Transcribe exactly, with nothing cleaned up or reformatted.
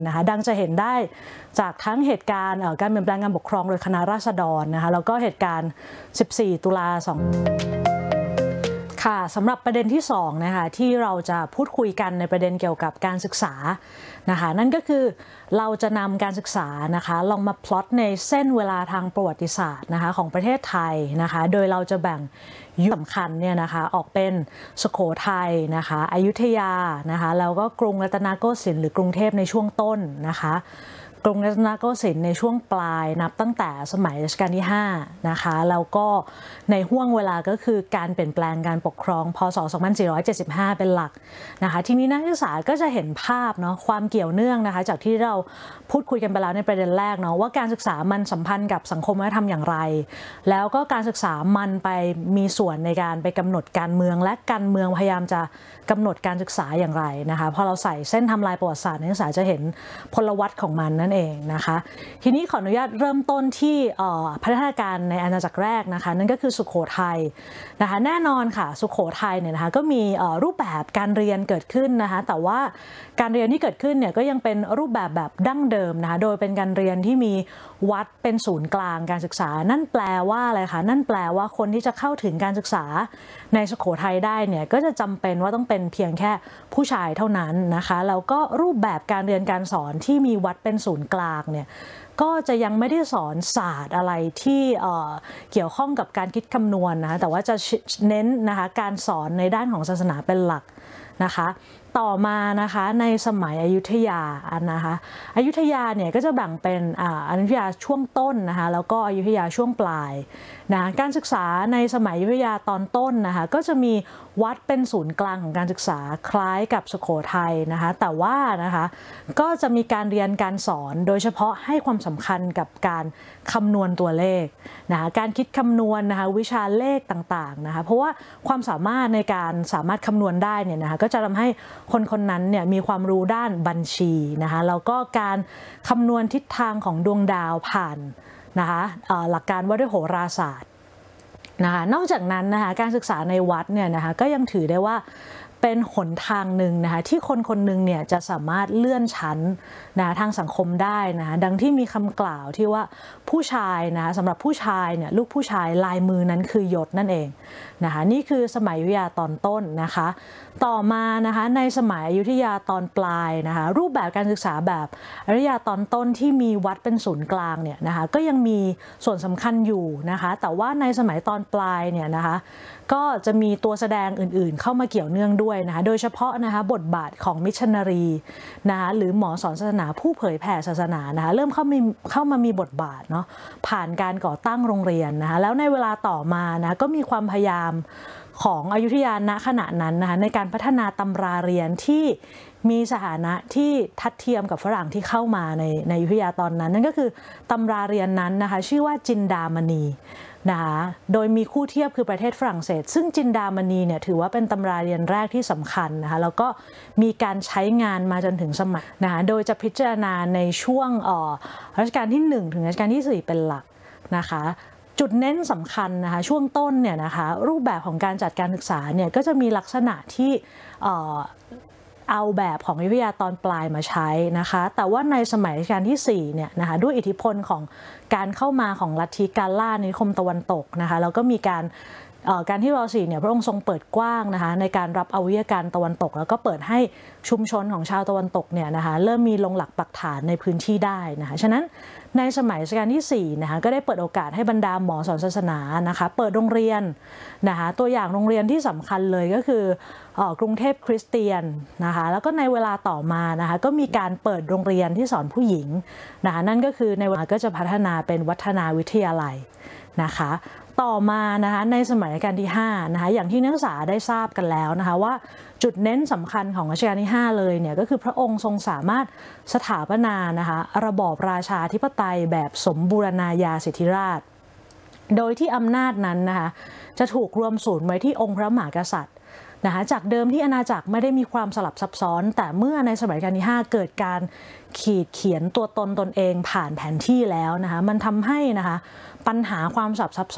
นะคะดังจะเห็นได้จากทั้งเหตุการณ์การเปลี่ยนแปลงการปกครองโดยคณะราษฎรนะคะแล้วก็เหตุการณ์สิบสี่ตุลาสองค่ะสำหรับประเด็นที่สองนะคะที่เราจะพูดคุยกันในประเด็นเกี่ยวกับการศึกษานะคะนั่นก็คือเราจะนำการศึกษานะคะลองมาพลอตในเส้นเวลาทางประวัติศาสตร์นะคะของประเทศไทยนะคะโดยเราจะแบ่งยุคสำคัญเนี่ยนะคะออกเป็นสุโขทัยนะคะอยุธยานะคะแล้วก็กรุงรัตนโกสินทร์หรือกรุงเทพในช่วงต้นนะคะกรุงรัตนโกสินทร์ในช่วงปลายนับตั้งแต่สมัยรัชกาลที่ห้านะคะแล้วก็ในห่วงเวลาก็คือการเปลี่ยนแปลงการปกครองพ.ศ. สองพันสี่ร้อยเจ็ดสิบห้าเป็นหลักนะคะทีนี้นักศึกษาก็จะเห็นภาพเนาะความเกี่ยวเนื่องนะคะจากที่เราพูดคุยกันไปแล้วในประเด็นแรกเนาะว่าการศึกษามันสัมพันธ์กับสังคมวัฒนธรรมอย่างไรแล้วก็การศึกษามันไปมีส่วนในการไปกำหนดการเมืองและการเมืองพยายามจะกำหนดการศึกษาอย่างไรนะคะพอเราใส่เส้นทำลายประวัติศาสตร์นักศึกษาจะเห็นพลวัตของมันนั่นเองนะคะทีนี้ขออนุญาตเริ่มต้นที่พัฒนาการในอาณาจักรแรกนะคะนั่นก็คือสุโขทัยนะคะแน่นอนค่ะสุโขทัยเนี่ยนะคะก็มีรูปแบบการเรียนเกิดขึ้นนะคะแต่ว่าการเรียนที่เกิดขึ้นเนี่ยก็ยังเป็นรูปแบบแบบดั้งเดิมนะคะโดยเป็นการเรียนที่มีวัดเป็นศูนย์กลางการศึกษานั่นแปลว่าอะไรคะนั่นแปลว่าคนที่จะเข้าถึงการศึกษาในสุโขทัยได้เนี่ยก็จะจำเป็นว่าต้องเป็นเพียงแค่ผู้ชายเท่านั้นนะคะแล้วก็รูปแบบการเรียนการสอนที่มีวัดเป็นศูนย์กลางเนี่ยก็จะยังไม่ได้สอนศาสตร์อะไรที่เอ่อเกี่ยวข้องกับการคิดคำนวณนะแต่ว่าจะเน้นนะคะการสอนในด้านของศาสนาเป็นหลักนะคะต่อมานะคะในสมัยอยุธยานะคะอยุธยาเนี่ยก็จะแบ่งเป็นอ่าอยุธยาช่วงต้นนะคะแล้วก็อยุธยาช่วงปลายนะการศึกษาในสมัยอยุธยาตอนต้นนะคะก็จะมีวัดเป็นศูนย์กลางของการศึกษาคล้ายกับสุโขทัยนะคะแต่ว่านะคะก็จะมีการเรียนการสอนโดยเฉพาะให้ความสำคัญกับการคำนวณตัวเลขนะคะการคิดคำนวณนะคะวิชาเลขต่างๆนะคะเพราะว่าความสามารถในการสามารถคำนวณได้เนี่ยนะคะก็จะทำให้คนคนนั้นเนี่ยมีความรู้ด้านบัญชีนะคะแล้วก็การคำนวณทิศทางของดวงดาวผ่านนะคะหลักการว่าด้วยโหราศาสตร์นะคะนอกจากนั้นนะคะการศึกษาในวัดเนี่ยนะคะก็ยังถือได้ว่าเป็นหนทางหนึ่งนะคะที่คนคนหนึ่งเนี่ยจะสามารถเลื่อนชั้นนะทางสังคมได้นะคะดังที่มีคำกล่าวที่ว่าผู้ชายนะคะสำหรับผู้ชายเนี่ยลูกผู้ชายลายมือนั้นคือยศนั่นเองนะคะนี่คือสมัยอยุธยาตอนต้นนะคะต่อมานะคะในสมัยอยุธยาตอนปลายนะคะรูปแบบการศึกษาแบบอยุธยาตอนต้นที่มีวัดเป็นศูนย์กลางเนี่ยนะคะก็ยังมีส่วนสำคัญอยู่นะคะแต่ว่าในสมัยตอนปลายเนี่ยนะคะก็จะมีตัวแสดงอื่นๆเข้ามาเกี่ยวเนื่องด้วยนะคะโดยเฉพาะนะคะบทบาทของมิชชันนารีนะคะหรือหมอสอนศาสนาผู้เผยแผ่ศาสนานะคะเริ่มเข้ามาเข้ามามีบทบาทเนาะผ่านการก่อตั้งโรงเรียนนะคะแล้วในเวลาต่อมานะก็มีความพยายามของอยุธยาณขณะนั้นนะคะในการพัฒนาตำราเรียนที่มีสถานะที่ทัดเทียมกับฝรั่งที่เข้ามาในในอยุธยาตอนนั้นนั่นก็คือตำราเรียนนั้นนะคะชื่อว่าจินดามณีนะคะโดยมีคู่เทียบคือประเทศฝรั่งเศสซึ่งจินดามณีเนี่ยถือว่าเป็นตำราเรียนแรกที่สำคัญนะคะแล้วก็มีการใช้งานมาจนถึงสมัยนะคะโดยจะพิจารณาในช่วงรัชกาลที่หนึ่งถึงรัชกาลที่สี่เป็นหลักนะคะจุดเน้นสำคัญนะคะช่วงต้นเนี่ยนะคะรูปแบบของการจัดการศึกษาเนี่ยก็จะมีลักษณะที่เอาแบบของอยุธยาตอนปลายมาใช้นะคะแต่ว่าในสมัยรัชกาลที่สี่เนี่ยนะคะด้วยอิทธิพลของการเข้ามาของลัทธิการล่านิคมตะวันตกนะคะแล้วก็มีการการที่รอสี่เนี่ยพระองค์ทรงเปิดกว้างนะคะในการรับเอาวิทยาการตะวันตกแล้วก็เปิดให้ชุมชนของชาวตะวันตกเนี่ยนะคะเริ่มมีลงหลักปักฐานในพื้นที่ได้นะคะฉะนั้นในสมัยรัชกาลที่สี่นะคะก็ได้เปิดโอกาสให้บรรดาหมอสอนศาสนานะคะเปิดโรงเรียนนะคะตัวอย่างโรงเรียนที่สำคัญเลยก็คือกรุงเทพคริสเตียนนะคะแล้วก็ในเวลาต่อมานะคะก็มีการเปิดโรงเรียนที่สอนผู้หญิงนะคะนั่นก็คือในเวลาก็จะพัฒนาเป็นวัฒนาวิทยาลัยนะคะต่อมานะคะในสมัยรัชกาลที่ห้านะคะอย่างที่นักศึกษาได้ทราบกันแล้วนะคะว่าจุดเน้นสำคัญของรัชกาลที่ห้าเลยเนี่ยก็คือพระองค์ทรงสามารถสถาปนานะคะระบอบราชาธิปไตยแบบสมบูรณาญาสิทธิราชย์โดยที่อำนาจนั้นนะคะจะถูกรวมศูนย์ไว้ที่องค์พระมหากษัตริย์นะคะจากเดิมที่อาณาจักรไม่ได้มีความสลับซับซ้อนแต่เมื่อในสมัยรัชกาลที่ห้าเกิดการขีดเขียนตัวตนตนเองผ่านแผนที่แล้วนะคะมันทำให้นะคะปัญหาความสลับซับซ้อน